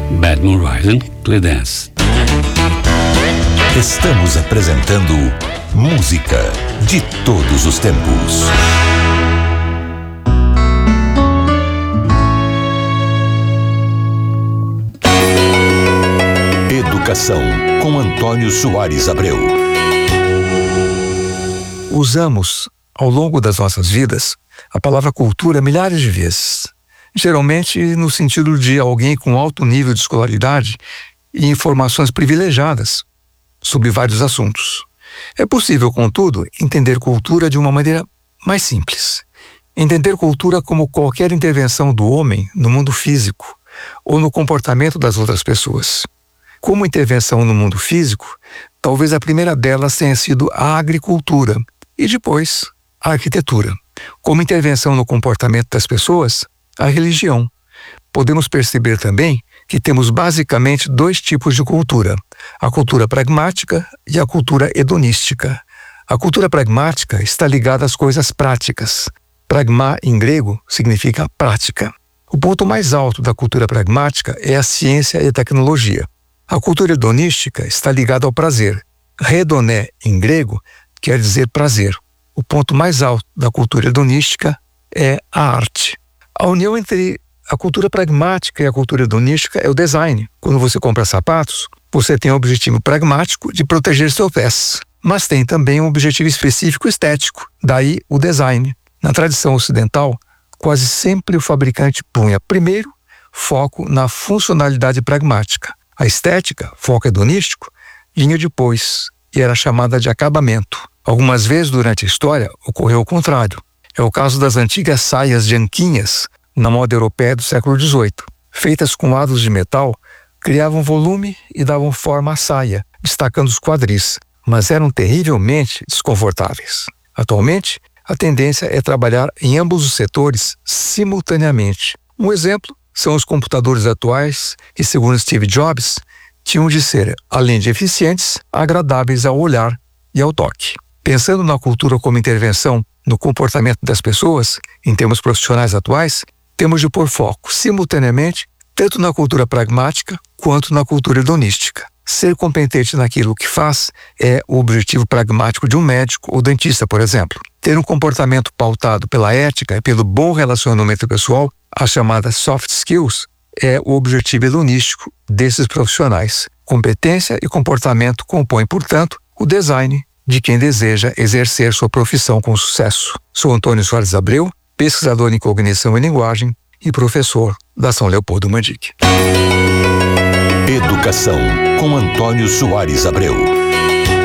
Bad Moon Rising, Play Dance. Estamos apresentando música de todos os tempos. Educação, com Antônio Soares Abreu. Usamos, ao longo das nossas vidas, a palavra cultura milhares de vezes. Geralmente no sentido de alguém com alto nível de escolaridade e informações privilegiadas sobre vários assuntos. É possível, contudo, entender cultura de uma maneira mais simples. Entender cultura como qualquer intervenção do homem no mundo físico ou no comportamento das outras pessoas. Como intervenção no mundo físico, talvez a primeira delas tenha sido a agricultura e depois a arquitetura. Como intervenção no comportamento das pessoas, a religião. Podemos perceber também que temos basicamente dois tipos de cultura: a cultura pragmática e a cultura hedonística. A cultura pragmática está ligada às coisas práticas. Pragma, em grego, significa prática. O ponto mais alto da cultura pragmática é a ciência e a tecnologia. A cultura hedonística está ligada ao prazer. Hedoné, em grego, quer dizer prazer. O ponto mais alto da cultura hedonística é a arte. A união entre a cultura pragmática e a cultura hedonística é o design. Quando você compra sapatos, você tem o objetivo pragmático de proteger seus pés, mas tem também um objetivo específico estético, daí o design. Na tradição ocidental, quase sempre o fabricante punha primeiro foco na funcionalidade pragmática. A estética, foco hedonístico, vinha depois e era chamada de acabamento. Algumas vezes durante a história ocorreu o contrário. É o caso das antigas saias de anquinhas na moda europeia do século XVIII. Feitas com hados de metal, criavam volume e davam forma à saia, destacando os quadris, mas eram terrivelmente desconfortáveis. Atualmente, a tendência é trabalhar em ambos os setores simultaneamente. Um exemplo são os computadores atuais que, segundo Steve Jobs, tinham de ser, além de eficientes, agradáveis ao olhar e ao toque. Pensando na cultura como intervenção no comportamento das pessoas, em termos profissionais atuais, temos de pôr foco simultaneamente tanto na cultura pragmática quanto na cultura hedonística. Ser competente naquilo que faz é o objetivo pragmático de um médico ou dentista, por exemplo. Ter um comportamento pautado pela ética e pelo bom relacionamento pessoal, as chamadas soft skills, é o objetivo hedonístico desses profissionais. Competência e comportamento compõem, portanto, o design de quem deseja exercer sua profissão com sucesso. Sou Antônio Soares Abreu, pesquisador em cognição e linguagem e professor da São Leopoldo Mandic. Educação, com Antônio Soares Abreu.